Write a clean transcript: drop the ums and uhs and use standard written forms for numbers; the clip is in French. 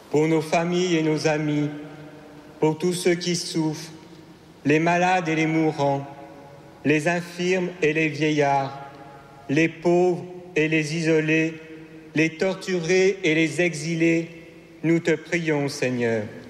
pour nos familles et nos amis, pour tous ceux qui souffrent, les malades et les mourants, les infirmes et les vieillards, les pauvres et les isolés, les torturés et les exilés, nous te prions, Seigneur.